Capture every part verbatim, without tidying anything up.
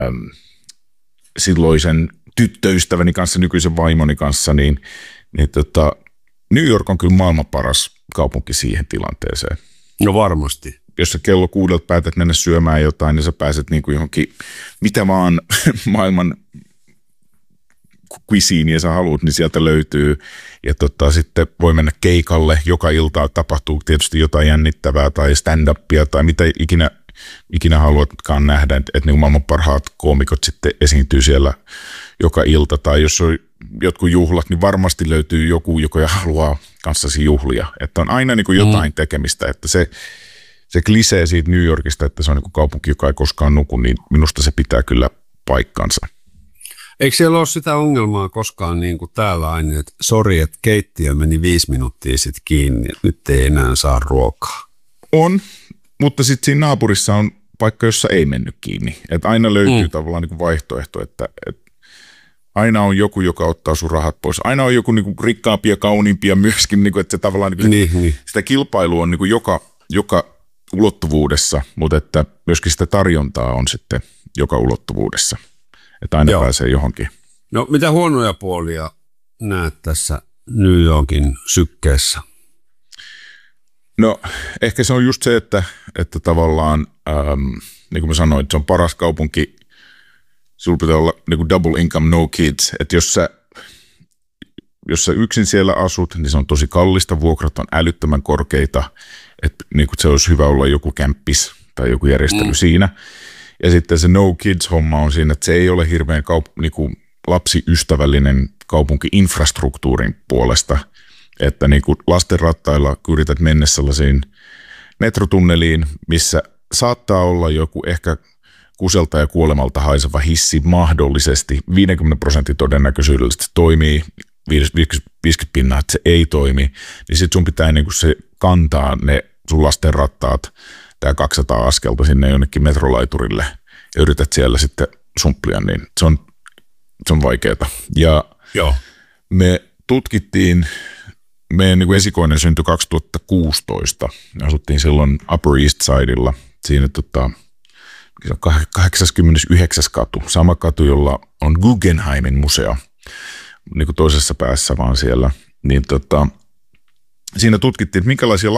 äm, silloisen tyttöystäväni kanssa, nykyisen vaimoni kanssa, niin, niin tota, New York on kyllä maailman paras kaupunki siihen tilanteeseen. No varmasti. Jos sä kello kuudelta päätät mennä syömään jotain, niin sä pääset niin kuin johonkin, mitä vaan maailman cuisine sä haluat, niin sieltä löytyy. Ja tota, sitten voi mennä keikalle. Joka ilta tapahtuu tietysti jotain jännittävää tai stand-upia tai mitä ikinä, ikinä haluatkaan nähdä, että, että niin maailman parhaat koomikot sitten esiintyy siellä joka ilta. Tai jos on jotkut juhlat, niin varmasti löytyy joku, joka haluaa kanssasi juhlia. Että on aina niin kuin jotain mm. tekemistä, että se Se klisee siitä New Yorkista, että se on niin kuin kaupunki, joka ei koskaan nuku, niin minusta se pitää kyllä paikkansa. Eikö siellä ole sitä ongelmaa koskaan niin kuin täällä aina, että sori, että keittiö meni viisi minuuttia sitten kiinni, nyt ei enää saa ruokaa? On, mutta sitten siinä naapurissa on paikka, jossa ei mennyt kiinni. Että aina löytyy mm. tavallaan niin kuin vaihtoehto, että, että aina on joku, joka ottaa sun rahat pois. Aina on joku niin kuin rikkaampi ja kauniimpi ja myöskin, niin kuin, että se tavallaan niin kuin niin, niin. sitä kilpailua on niin kuin joka, joka ulottuvuudessa, mutta että myöskin sitä tarjontaa on sitten joka ulottuvuudessa, että aina Joo. pääsee johonkin. No mitä huonoja puolia näet tässä New Yorkin sykkeessä? No ehkä se on just se, että, että tavallaan, ähm, niin kuin mä sanoin, että se on paras kaupunki, sulla pitää olla niin kuin double income, no kids, että jos sä, jos sä yksin siellä asut, niin se on tosi kallista, vuokrat on älyttömän korkeita, että niin se olisi hyvä olla joku kämppis tai joku järjestely mm. siinä. Ja sitten se no kids-homma on siinä, että se ei ole hirveän kaup- niin kuin lapsiystävällinen kaupunki infrastruktuurin puolesta. Että niin kuin lasten rattailla kun yrität mennä sellaisiin metrotunneliin, missä saattaa olla joku ehkä kuselta ja kuolemalta haiseva hissi mahdollisesti viisikymmentä prosentin todennäköisyydellä se toimii, viisikymmentä pinnaa, että se ei toimi, niin sitten sun pitää niin kuin se kantaa ne sun lasten rattaat, tää kaksisataa askelta sinne jonnekin metrolaiturille ja yrität siellä sitten sumplia, niin se on, se on vaikeaa. Ja Joo. me tutkittiin, meidän niin kuin esikoinen syntyi kaksituhattakuusitoista, me asuttiin silloin Upper East Sidella, siinä tota, kahdeksaskymmenesyhdeksäs katu, sama katu, jolla on Guggenheimin museo, niin kuin toisessa päässä vaan siellä, niin tota, siinä tutkittiin, että minkälaisia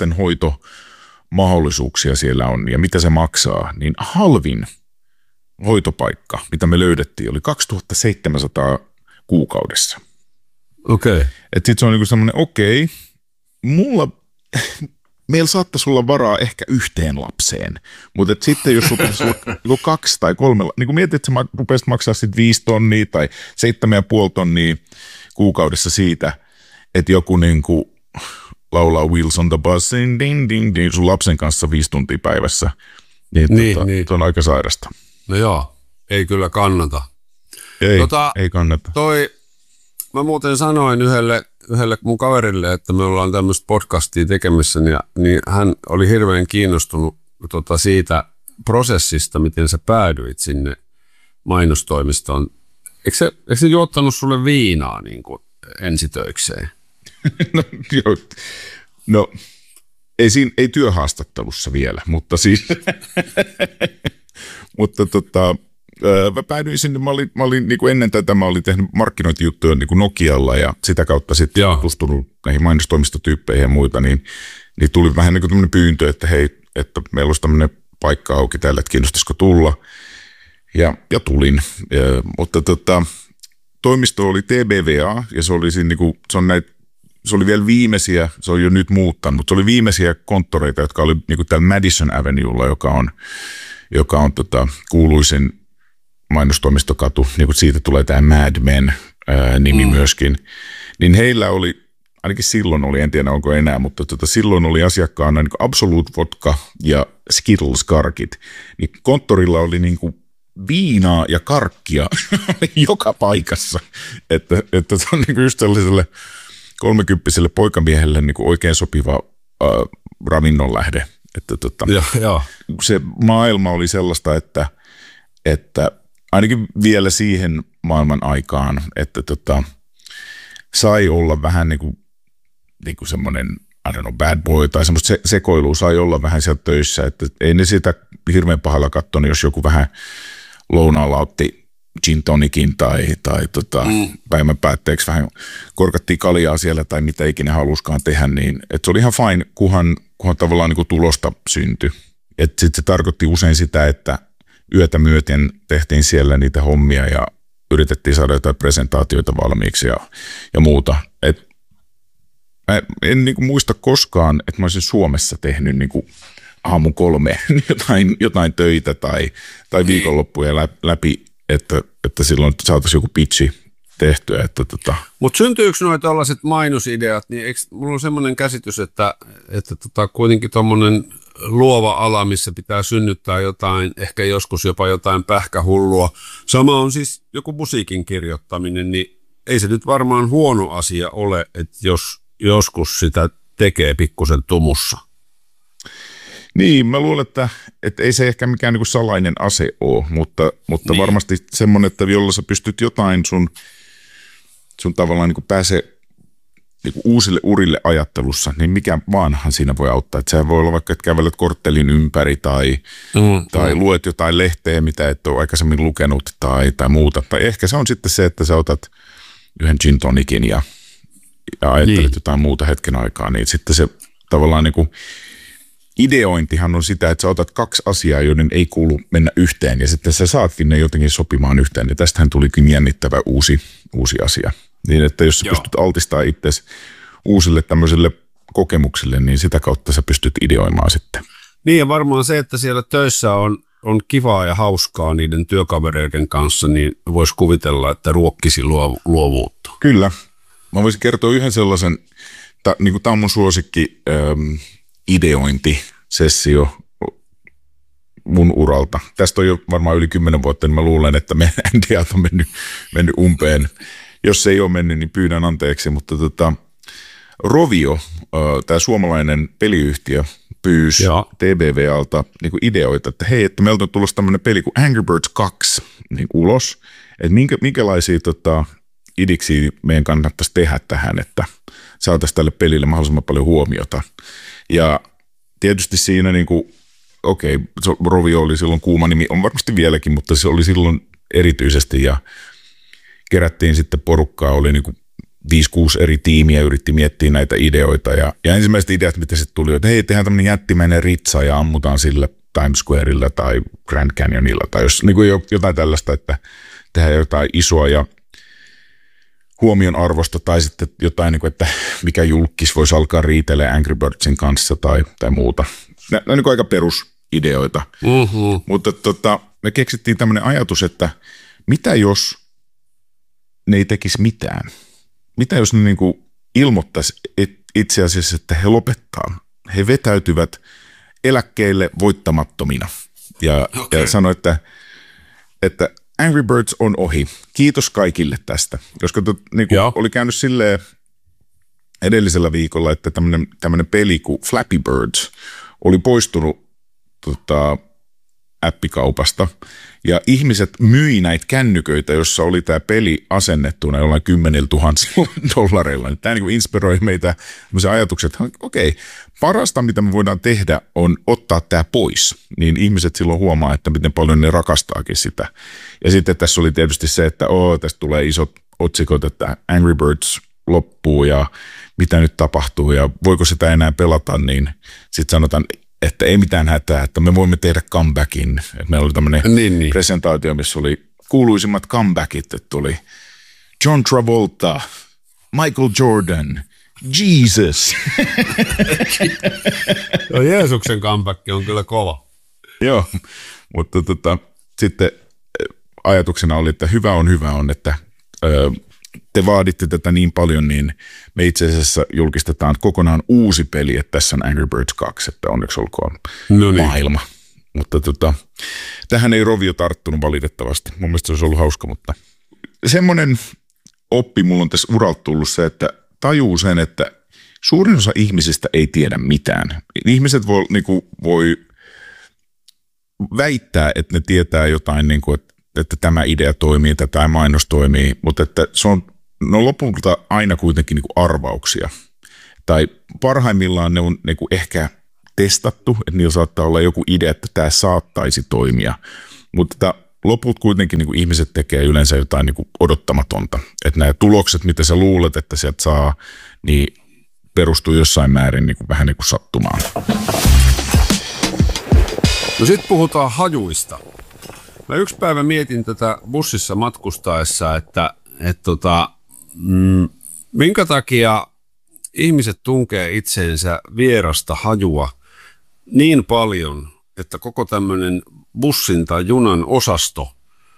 lastenhoitomahdollisuuksia siellä on ja mitä se maksaa, niin halvin hoitopaikka, mitä me löydettiin, oli kaksituhattaseitsemänsataa kuukaudessa. Okei. Okay. Että sitten se on niinku semmoinen, okei, okay, mulla, meillä saattaisi olla varaa ehkä yhteen lapseen, mutta sitten jos rupeaisi olla kaksi tai kolme, niin kun mietit, että sä rupeaisit maksaa sitten viisi tonnia tai seitsemän ja puoli tonnia kuukaudessa siitä, että joku niinku laulaa Wheels on the Bus, ding, ding, ding, ding, sun lapsen kanssa viisi tuntia päivässä, niin, niin, tota, niin. Se on aika sairasta. No joo, ei kyllä kannata. Ei, tota, ei kannata. Toi, mä muuten sanoin yhdelle, yhdelle mun kaverille, että me ollaan tämmöistä podcastia tekemässä, niin, niin hän oli hirveän kiinnostunut tota, siitä prosessista, miten sä päädyit sinne mainostoimistoon. Eikö se, eikö se juottanut sulle viinaa niin kuin ensitöikseen? no, joo. no ei, siinä, ei työhaastattelussa vielä, mutta siis, mutta tota, mä päädyin sinne, mä olin, mä olin niin kuin ennen tätä, mä olin tehnyt markkinointijuttuja niin kuin Nokialla ja sitä kautta sitten tutustunut näihin mainostoimistotyyppeihin ja muita, niin, niin tuli vähän niin kuin tämmöinen pyyntö, että hei, että meillä olisi tämmöinen paikka auki täällä, että kiinnostaisiko tulla. Ja, ja tulin, ja, mutta tota, toimisto oli T B V A ja se oli, siinä, niin kuin, se, on näitä, se oli vielä viimeisiä, se on jo nyt muuttanut, mutta se oli viimeisiä konttoreita, jotka oli niin kuin täällä Madison Avenuella, joka on, joka on tota, kuuluisin mainostoimistokatu, niin kuin siitä tulee tämä Mad Men ää, nimi mm. myöskin, niin heillä oli, ainakin silloin oli, en tiedä onko enää, mutta tota, silloin oli asiakkaana niin kuin Absolute Vodka ja Skittles-karkit, niin konttorilla oli niin kuin viinaa ja karkkia joka paikassa, että, että se on niin kuin just sellaiselle kolmekymppiselle poikamiehelle niin kuin oikein sopiva äh, ravinnonlähde, että tota, ja, ja. se maailma oli sellaista, että, että ainakin vielä siihen maailman aikaan, että tota, sai olla vähän niin kuin, niin kuin semmoinen, I don't know, bad boy tai semmoista se- sekoilua sai olla vähän siellä töissä, että ei ne sitä hirveän pahalla katsonut, jos joku vähän lounaalla otti gin tonicin tai, tai tota, mm. päivän päätteeksi vähän korkattiin kaljaa siellä tai mitä ikinä haluskaan tehdä, niin että se oli ihan fine, kunhan, kunhan tavallaan niin kuin tulosta syntyi. Sitten se tarkoitti usein sitä, että yötä myöten tehtiin siellä niitä hommia ja yritettiin saada jotain presentaatioita valmiiksi ja, ja muuta. Et mä en niin kuin muista koskaan, että mä olisin Suomessa tehnyt niin kuin aamu kolme jotain, jotain töitä tai, tai viikonloppuja läpi, että, että silloin saataisiin joku pitchi tehtyä. Että tota. Mutta syntyykö nuo tällaiset mainosideat, niin eikö, mulla on semmoinen käsitys, että, että tota, kuitenkin tuommoinen luova ala, missä pitää synnyttää jotain, ehkä joskus jopa jotain pähkähullua. Sama on siis joku musiikin kirjoittaminen, niin ei se nyt varmaan huono asia ole, että jos joskus sitä tekee pikkusen tumussa. Niin, mä luulen, että, että ei se ehkä mikään niin kuin salainen ase ole, mutta, mutta niin. Varmasti semmoinen, että jolla sä pystyt jotain sun, sun tavallaan niin kuin pääsee niin kuin uusille urille ajattelussa, niin mikä vaanhan siinä voi auttaa. Että sehän voi olla vaikka, että kävelet korttelin ympäri tai, mm, tai mm. luet jotain lehteä, mitä et ole aikaisemmin lukenut tai, tai muuta. Tai ehkä se on sitten se, että sä otat yhden gin tonicin ja, ja ajattelet niin. jotain muuta hetken aikaa, niin sitten se tavallaan niin kuin ideointihan on sitä, että sä otat kaksi asiaa, joiden ei kuulu mennä yhteen, ja sitten sä saatkin ne jotenkin sopimaan yhteen, ja tästähän tulikin jännittävä uusi, uusi asia. Niin, että jos sä Joo. pystyt altistamaan itsesi uusille tämmöisille kokemuksille, niin sitä kautta sä pystyt ideoimaan sitten. Niin, ja varmaan se, että siellä töissä on, on kivaa ja hauskaa niiden työkavereiden kanssa, niin voisi kuvitella, että ruokkisi luo, luovuutta. Kyllä. Mä voisin kertoa yhden sellaisen, ta, niin kuin tämä on mun suosikki, ähm, ideointisessio mun uralta. Tästä on jo varmaan yli kymmenen vuotta, niin mä luulen, että meidän ideat on mennyt, mennyt umpeen. Jos se ei ole mennyt, niin pyydän anteeksi, mutta tota, Rovio, tämä suomalainen peliyhtiö, pyysi T B V:ltä niin kuin ideoita, että hei, että meiltä on tulossa tämmöinen peli kuin Angry Birds kaksi niin ulos, että minkä, minkälaisia tota, idiksi meidän kannattaisi tehdä tähän, että saataisiin tälle pelille mahdollisimman paljon huomiota. Ja tietysti siinä, niin kuin, okei, okay, Rovio oli silloin kuuma nimi, on varmasti vieläkin, mutta se oli silloin erityisesti ja kerättiin sitten porukkaa, oli niin kuin viisi kuusi eri tiimiä, yritti miettiä näitä ideoita ja, ja ensimmäiset ideat, mitä sitten tuli, että hei, tehdään tämmöinen jättimäinen ritsa ja ammutaan sille Times Squareilla tai Grand Canyonilla tai jos, niin kuin jotain tällaista, että tehdään jotain isoa ja huomion arvosta tai sitten jotain, niin kuin, että mikä julkis voisi alkaa riitelemään Angry Birdsin kanssa tai, tai muuta. Nämä on niin aika perusideoita. Mm-hmm. Mutta tota, me keksittiin tämmöinen ajatus, että mitä jos ne ei tekisi mitään? Mitä jos ne niin kuin ilmoittaisi itse asiassa, että he lopettaa? He vetäytyvät eläkkeelle voittamattomina ja, okay. ja sanoi, että, että Angry Birds on ohi. Kiitos kaikille tästä. Koska to, niin kuin oli käynyt silleen edellisellä viikolla, että tämmöinen, tämmöinen peli kuin Flappy Birds oli poistunut tota, appikaupasta. Ja ihmiset myi näitä kännyköitä, jossa oli tämä peli asennettuna jollain kymmenillä tuhansilla dollareilla. Tämä niin kuin inspiroi meitä ajatukset, että okei, parasta mitä me voidaan tehdä on ottaa tämä pois. Niin ihmiset silloin huomaa, että miten paljon ne rakastaakin sitä. Ja sitten tässä oli tietysti se, että oo, tästä tulee isot otsikot, että Angry Birds loppuu ja mitä nyt tapahtuu ja voiko sitä enää pelata, niin sitten sanotaan, että ei mitään hätää, että me voimme tehdä comebackin. Meillä oli tämmöinen niin, niin. presentaatio, missä oli kuuluisimmat comebackit, että tuli John Travolta, Michael Jordan, Jesus. Joo, Jeesuksen comeback on kyllä kova. Joo, mutta tota, sitten ajatuksena oli, että hyvä on hyvä on, että ö, te vaaditte tätä niin paljon, niin me itse asiassa julkistetaan kokonaan uusi peli, että tässä on Angry Birds kaksi, että onneksi olkoon no niin. maailma. Mutta tota, tähän ei Rovio tarttunut valitettavasti. Mun mielestä se olisi ollut hauska, mutta semmoinen oppi mulla on tässä uralta tullut se, että tajuu sen, että suurin osa ihmisistä ei tiedä mitään. Ihmiset voi, niin kuin, voi väittää, että ne tietää jotain, niin kuin, että, että tämä idea toimii, että tämä mainos toimii, mutta että se on, ne on lopulta aina kuitenkin niin kuin arvauksia. Tai parhaimmillaan ne on niin kuin ehkä testattu, että niillä saattaa olla joku idea, että tämä saattaisi toimia. Mutta loput kuitenkin niin kuin ihmiset tekee yleensä jotain niin kuin odottamatonta. Että nämä tulokset, mitä sä luulet, että sieltä saa, niin perustuu jossain määrin niin kuin vähän niin kuin sattumaan. No sitten puhutaan hajuista. Mä yksi päivä mietin tätä bussissa matkustaessa, että et tota, mm, minkä takia ihmiset tunkee itseensä vierasta hajua niin paljon, että koko tämmöinen bussin tai junan osasto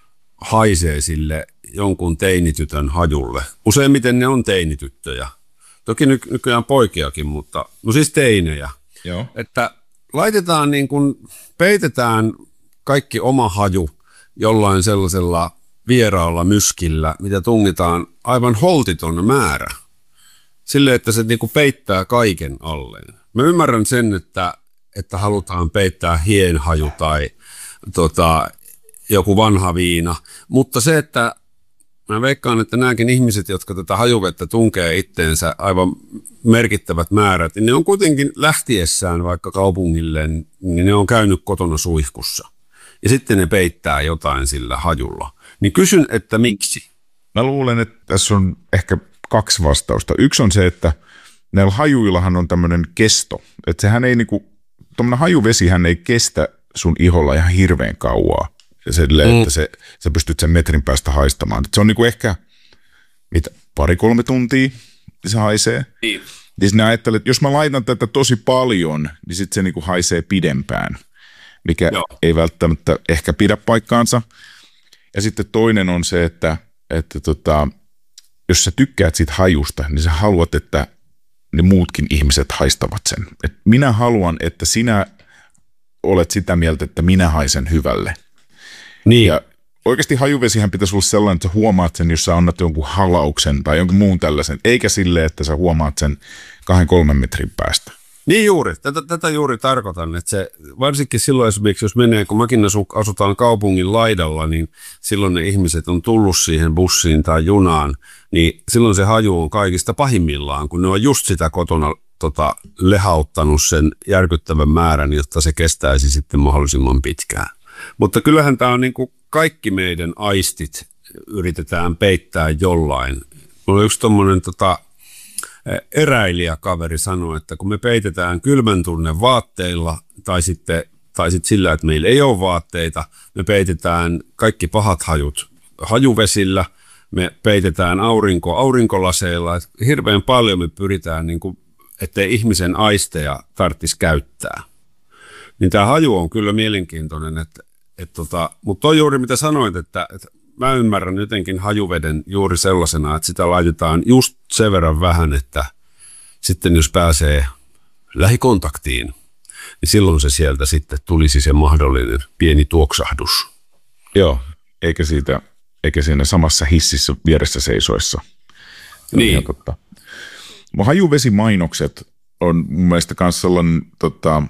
haisee sille jonkun teinitytön hajulle. Useimmiten ne on teinityttöjä. Toki ny- nykyään poikiakin, mutta no siis teinejä. Joo. Että laitetaan niin kuin, peitetään kaikki oma haju jollain sellaisella vieraalla myskillä, mitä tungitaan aivan holtiton määrä. Silleen, että se niin kuin peittää kaiken alleen. Mä ymmärrän sen, että, että halutaan peittää hienhaju tai tota, joku vanha viina, mutta se, että mä veikkaan, että nämäkin ihmiset, jotka tätä hajuvettä tunkee itteensä aivan merkittävät määrät, niin ne on kuitenkin lähtiessään vaikka kaupungille, niin ne on käynyt kotona suihkussa. Ja sitten ne peittää jotain sillä hajulla. Niin kysyn, että miksi? Mä luulen, että tässä on ehkä kaksi vastausta. Yksi on se, että näillä hajuillahan on tämmöinen kesto. Että sehän ei niinku, tommoinen hajuvesihän ei kestä sun iholla ihan hirveän kauaa. Silleen, mm. että se, sä pystyt sen metrin päästä haistamaan. Se on niinku ehkä mitä, pari-kolme tuntia se haisee. Niin. Niin sinä ajattelet, että jos mä laitan tätä tosi paljon, niin sitten se niinku haisee pidempään, mikä Joo. ei välttämättä ehkä pidä paikkaansa. Ja sitten toinen on se, että, että tota, jos sä tykkäät siitä hajusta, niin sä haluat, että ne muutkin ihmiset haistavat sen. Et minä haluan, että sinä olet sitä mieltä, että minä haisen hyvälle. Niin. Ja oikeasti hajuvesihän pitäisi olla sellainen, että sä huomaat sen, jos sä annat jonkun halauksen tai jonkun muun tällaisen, eikä silleen, että sä huomaat sen kahden kolmen metrin päästä. Niin juuri, tätä, tätä juuri tarkoitan, että se, varsinkin silloin esimerkiksi, jos menee, kun mäkin asutaan kaupungin laidalla, niin silloin ne ihmiset on tullut siihen bussiin tai junaan, niin silloin se haju on kaikista pahimmillaan, kun ne on just sitä kotona tota, lehauttanut sen järkyttävän määrän, jotta se kestäisi sitten mahdollisimman pitkään. Mutta kyllähän tämä on niin kuin kaikki meidän aistit yritetään peittää jollain. Mulla yksi tommoinen tota, eräilijäkaveri sanoi, että kun me peitetään kylmän tunne vaatteilla tai sitten, tai sitten sillä, että meillä ei ole vaatteita, me peitetään kaikki pahat hajut hajuvesillä, me peitetään aurinko aurinkolaseilla, että hirveän paljon me pyritään, niin kuin, ettei ihmisen aisteja tarvitsisi käyttää. Niin tämä haju on kyllä mielenkiintoinen, että, että tota, mutta toi juuri mitä sanoit, että, että mä ymmärrän jotenkin hajuveden juuri sellaisena, että sitä laitetaan just sen verran vähän, että sitten jos pääsee lähikontaktiin, niin silloin se sieltä sitten tulisi se mahdollinen pieni tuoksahdus. Joo, eikä siitä, eikä siinä samassa hississä vieressä seisoessa. Niin. Hajuvesimainokset on mun mielestä myös sellainen, tota,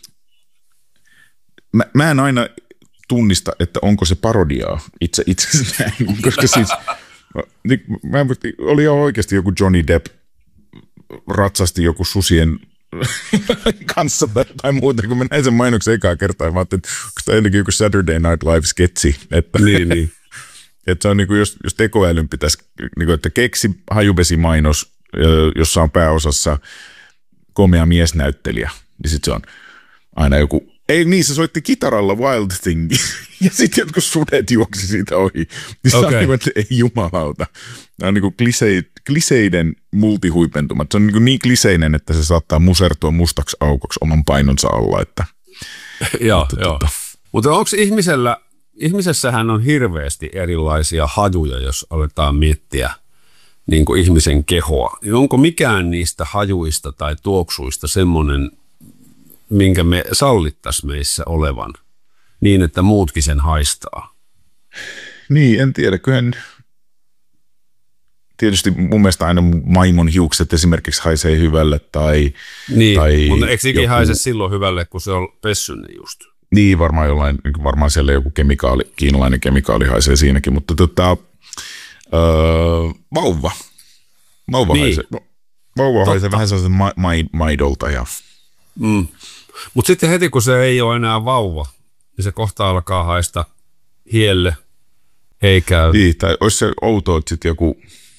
mä, mä en aina tunnista, että onko se parodiaa itse itsestään, koska siis mä oli jo oikeasti joku Johnny Depp ratsasti joku susien kanssa tai, tai muuta, kun mä näin sen mainoksen ekaa kertaa, mä ajattelin, että onko tämä ennenkin joku Saturday Night Live-sketsi, että, niin, niin. että se on niin kuin, jos, jos tekoälyn pitäisi, niin kuin, että keksi hajuvesi-mainos, jossa on pääosassa komea miesnäyttelijä, niin sitten se on aina joku. Ei niin, se soitti kitaralla Wild Thing, ja sitten jotkut sudet juoksi siitä ohi. Niin okay. Se on niin kuin, että ei jumalauta. Nämä on niin kuin kliseid, kliseiden multihuipentumat. Se on niin, niin kliseinen, että se saattaa musertua mustaksi aukoksi oman painonsa alla. Että, joo, että, joo. Tota. Mutta onko ihmisellä, ihmisessähän on hirveästi erilaisia hajuja, jos aletaan miettiä niin kuin ihmisen kehoa. Onko mikään niistä hajuista tai tuoksuista semmoinen, minkä me sallittaisiin meissä olevan, niin että muutkin sen haistaa? Niin, en tiedä. Kyllähän tietysti mun mielestä aina maimon hiukset esimerkiksi haisee hyvälle. Tai, niin, tai mutta eikö sekin joku haise silloin hyvälle, kun se on pessynyt just? Niin, varmaan, jollain, varmaan siellä joku kemikaali, kiinalainen kemikaali haisee siinäkin, mutta tota, öö, vauva. Vauva niin. haisee, vauva haisee vähän sellaisen ma- ma- maidolta ja Mm. Mutta sitten heti kun se ei ole enää vauva, niin se kohta alkaa haista hielle, ei käy. Niin, tai olisi se outoa, että sitten joku,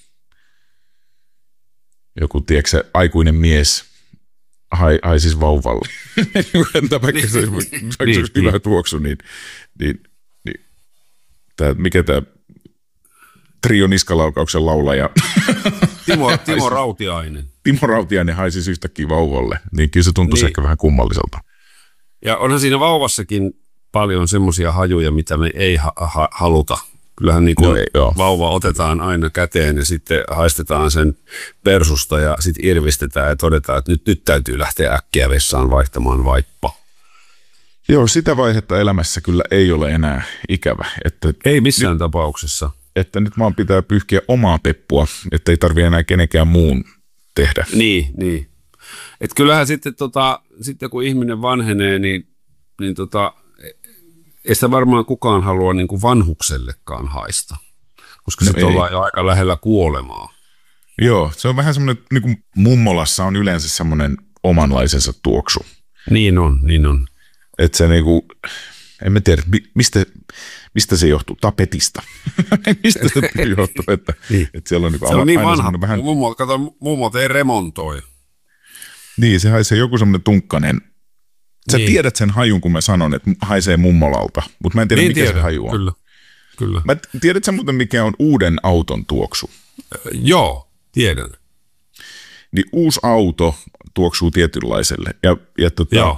joku tiedätkö, se aikuinen mies hai, haisisi vauvalle. Vaikka se olisi hyvä tuoksu, niin, niin, niin tää, mikä tämä Trio niskalaukauksen laulaja. Timo, Timo Rautiainen. Timo Rautiainen haisisi yhtäkkiä vauvalle, niin kyllä se tuntuisi niin. ehkä vähän kummalliselta. Ja onhan siinä vauvassakin paljon semmoisia hajuja, mitä me ei ha- ha- haluta. Kyllähän niin kuin no ei, vauva otetaan aina käteen ja sitten haistetaan sen persusta ja sitten irvistetään ja todetaan, että nyt, nyt täytyy lähteä äkkiä vessaan vaihtamaan vaippa. Joo, sitä vaihetta elämässä kyllä ei ole enää ikävä. Että ei missään nyt, tapauksessa. Että nyt vaan pitää pyyhkiä omaa peppua, että ei tarvitse enää kenenkään muun tehdä. Niin, niin. Et kyllähän sitten, tota, sitten kun ihminen vanhenee, niin, niin tota, ei sitä varmaan kukaan halua niin kuin vanhuksellekaan haista, koska no sitten ollaan jo aika lähellä kuolemaa. Joo, se on vähän semmoinen, niin kuin mummolassa on yleensä semmoinen omanlaisensa tuoksu. Niin on, niin on. Että se niinku, en mä tiedä, mistä, mistä se johtuu, tapetista. Mistä se johtuu, että, niin. että siellä on niinku se on niin vanha, vähän... mummot, kato, mummot ei remontoi. Niin, se haisee joku semmoinen tunkkanen. Sä niin. tiedät sen hajun, kun mä sanon, että haisee mummolalta, mutta mä en tiedä, niin mikä tiedän. Se haju on. Kyllä, kyllä. Mä tiedät sä muuten, mikä on uuden auton tuoksu? Äh, joo, tiedän. Niin uusi auto tuoksuu tietynlaiselle. Ja, ja tota, joo.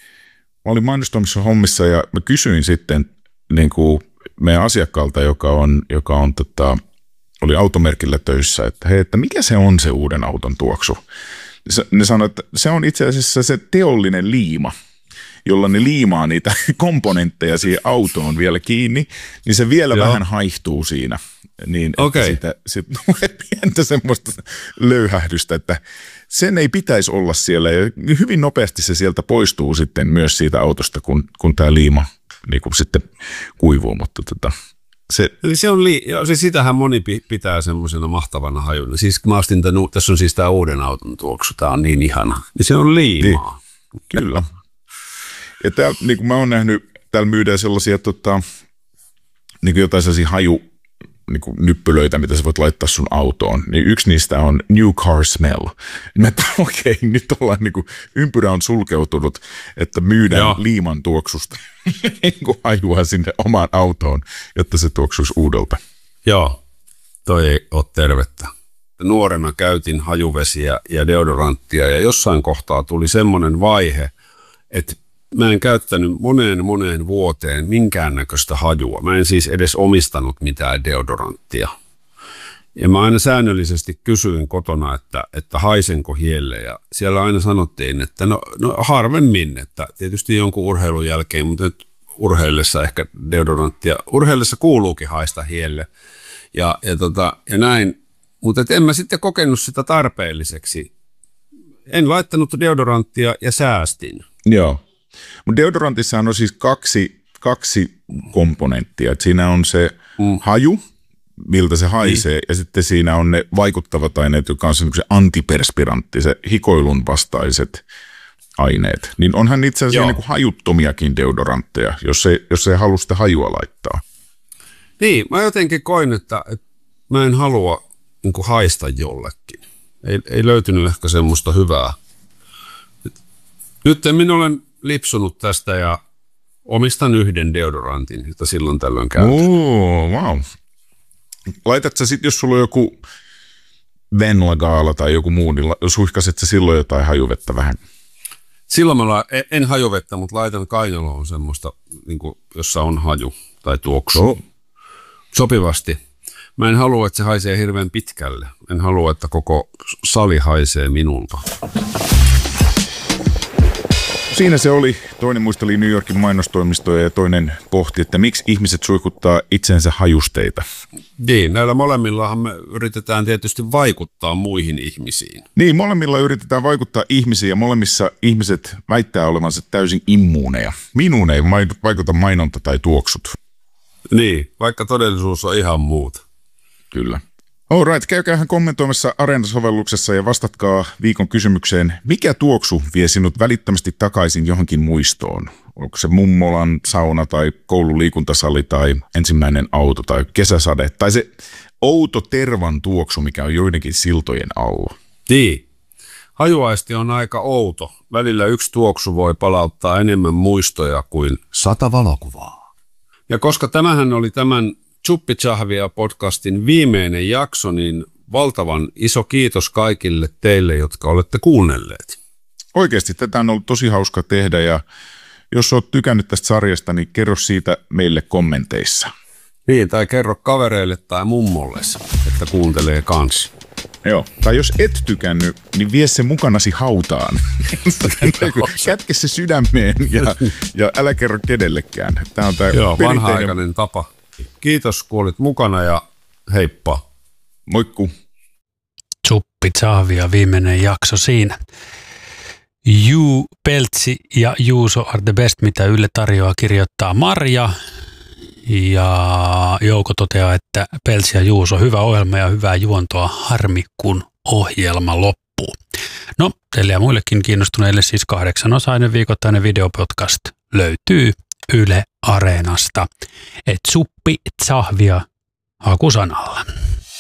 Mä olin mainostoimissa hommissa ja mä kysyin sitten niin kuin meidän asiakkaalta, joka on, joka on tota, oli automerkillä töissä, että hei, että mikä se on se uuden auton tuoksu? Ne sanoivat, että se on itse asiassa se teollinen liima, jolla ne liimaa niitä komponentteja siihen autoon vielä kiinni, niin se vielä Joo. vähän haihtuu siinä. Niin, okay. Sitä, sit tulee pientä semmoista löyhähdystä, että sen ei pitäisi olla siellä. Ja hyvin nopeasti se sieltä poistuu sitten myös siitä autosta, kun, kun tämä liima niin kun sitten kuivuu. Mutta tota, se, se on li- ja siis sitähän moni pitää semmoisena mahtavana hajuna. Siis mä astin tämän, tässä on siis tämä uuden auton tuoksu, tämä on niin ihana. Niin se on liimaa. Niin, kyllä. Ja täällä, niin kuin mä oon nähnyt, täällä myydään sellaisia tota, niin kuin jotain sellaisia haju, niin kuin nyppylöitä, mitä sä voit laittaa sun autoon, niin yksi niistä on New Car Smell. Mä että okei, okay, nyt ollaan niin kuin, ympyrä on sulkeutunut, että myydään Joo. liiman tuoksusta niin kuin hajua sinne omaan autoon, jotta se tuoksuisi uudelta. Joo, toi ei ole tervettä. Nuorena käytin hajuvesiä ja deodoranttia ja jossain kohtaa tuli semmoinen vaihe, että mä en käyttänyt moneen moneen vuoteen minkäännäköistä hajua. Mä en siis edes omistanut mitään deodoranttia. Ja mä aina säännöllisesti kysyin kotona, että, että haisenko hielle. Ja siellä aina sanottiin, että no, no harvemmin, että tietysti jonkun urheilun jälkeen, mutta nyt urheillessa ehkä deodoranttia. Urheillessa kuuluukin haista hielle. Ja, ja, tota, ja näin, mutta en mä sitten kokenut sitä tarpeelliseksi. En laittanut deodoranttia ja säästin. Joo. Mutta deodorantissahan on siis kaksi, kaksi komponenttia. Et siinä on se mm. haju, miltä se haisee, niin. Ja sitten siinä on ne vaikuttavat aineet, jotka on se antiperspirantti, se hikoilun vastaiset aineet. Niin onhan itse asiassa niin kuin hajuttomiakin deodorantteja, jos ei, jos ei halua sitä hajua laittaa. Niin, mä jotenkin koin, että, että mä en halua niin kuin haista jollekin. Ei, ei löytynyt ehkä semmoista hyvää. Nyt minä olen lipsunut tästä ja omistan yhden deodorantin, jota silloin tällöin käytän. Oo, wow. Laitatko sä sitten, jos sulla on joku Venla-gaala tai joku muu, niin suihkaset sä silloin jotain hajuvettä vähän? Silloin mä la- en hajuvettä, mutta laitan kainaloon semmoista, niin kuin, jossa on haju tai tuoksu. Oh. Sopivasti. Mä en halua, että se haisee hirveän pitkälle. En halua, että koko sali haisee minulta. Siinä se oli. Toinen muisteli New Yorkin mainostoimistoja ja toinen pohti, että miksi ihmiset suikuttaa itsensä hajusteita. Niin, näillä molemmillahan me yritetään tietysti vaikuttaa muihin ihmisiin. Niin, molemmilla yritetään vaikuttaa ihmisiin ja molemmissa ihmiset väittää olevansa täysin immuuneja. Minuun ei vaikuta mainonta tai tuoksut. Niin, vaikka todellisuus on ihan muuta. Kyllä. All right, käykäähän kommentoimassa Areena-sovelluksessa ja vastatkaa viikon kysymykseen, mikä tuoksu vie sinut välittömästi takaisin johonkin muistoon? Onko se mummolan sauna tai koululiikuntasali tai ensimmäinen auto tai kesäsade tai se outo tervan tuoksu, mikä on joidenkin siltojen alla? Niin. Hajuaisti on aika outo. Välillä yksi tuoksu voi palauttaa enemmän muistoja kuin sata valokuvaa. Ja koska tämähän oli tämän Tsuppitsahvia podcastin viimeinen jakso, niin valtavan iso kiitos kaikille teille, jotka olette kuunnelleet. Oikeasti tätä on ollut tosi hauska tehdä ja jos olet tykännyt tästä sarjasta, niin kerro siitä meille kommenteissa. Niin, tai kerro kavereille tai mummolle, että kuuntelee kanssa. Joo, tai jos et tykännyt, niin vie se mukanasi hautaan. Kätke se sydämeen ja, ja älä kerro kenellekään. Tämä on tämä Joo, vanha-aikainen tapa. Kiitos, kun olit mukana ja heippa. Moikku. Tsuppitsahvia, viimeinen jakso siinä. Juu, Peltsi ja Juuso are the best, mitä Yle tarjoaa, kirjoittaa Marja. Ja Jouko toteaa, että Peltsi ja Juuso, hyvä ohjelma ja hyvää juontoa, harmi kun ohjelma loppuu. No, teille ja muillekin kiinnostuneille siis kahdeksanosainen viikoittainen videopodcast löytyy Yle Areenasta. Et Tsuppitsahvia hakusanalla.